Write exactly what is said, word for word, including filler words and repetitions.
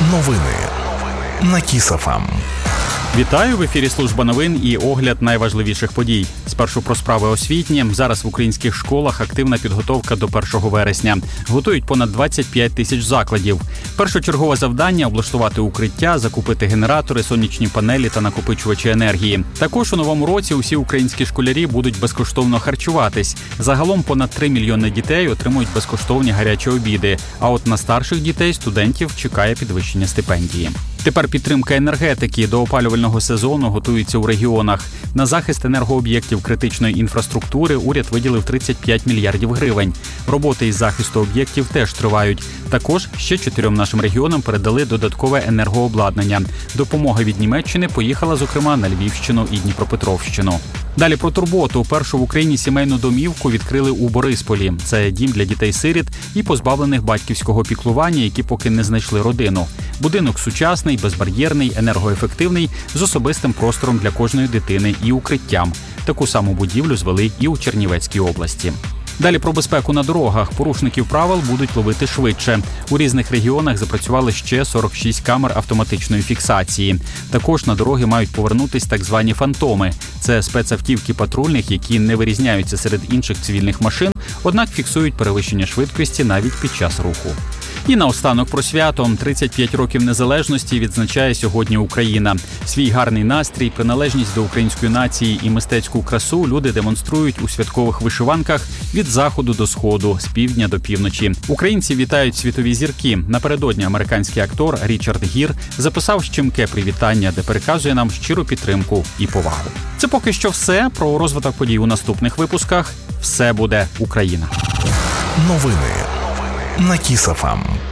Новини на Кіс.ФМ. Вітаю! В ефірі служба новин і огляд найважливіших подій. Спершу про справи освітні. Зараз в українських школах активна підготовка до першого вересня. Готують понад двадцять п'ять тисяч закладів. Першочергове завдання – облаштувати укриття, закупити генератори, сонячні панелі та накопичувачі енергії. Також у новому році усі українські школярі будуть безкоштовно харчуватись. Загалом понад три мільйони дітей отримують безкоштовні гарячі обіди. А от на старших дітей студентів чекає підвищення стипендії. Тепер підтримка енергетики. До опалювального сезону готуються у регіонах. На захист енергооб'єктів критичної інфраструктури уряд виділив тридцять п'ять мільярдів гривень. Роботи із захисту об'єктів теж тривають. Також ще чотирьом нашим регіонам передали додаткове енергообладнання. Допомога від Німеччини поїхала, зокрема, на Львівщину і Дніпропетровщину. Далі про турботу. Першу в Україні сімейну домівку відкрили у Борисполі. Це дім для дітей-сиріт і позбавлених батьківського піклування, які поки не знайшли родину. Будинок сучасний, безбар'єрний, енергоефективний, з особистим простором для кожної дитини і укриттям. Таку саму будівлю звели і у Чернівецькій області. Далі про безпеку на дорогах. Порушників правил будуть ловити швидше. У різних регіонах запрацювали ще сорок шість камер автоматичної фіксації. Також на дороги мають повернутись так звані фантоми. Це спецавтівки патрульних, які не вирізняються серед інших цивільних машин, однак фіксують перевищення швидкості навіть під час руху. І наостанок про свято. тридцять п'ять років незалежності відзначає сьогодні Україна. Свій гарний настрій, приналежність до української нації і мистецьку красу люди демонструють у святкових вишиванках від заходу до сходу, з півдня до півночі. Українці вітають світові зірки. Напередодні американський актор Річард Гір записав щемке привітання, де переказує нам щиру підтримку і повагу. Це поки що все. Про розвиток подій у наступних випусках. Все буде Україна. Новини на Кіс.ФМ.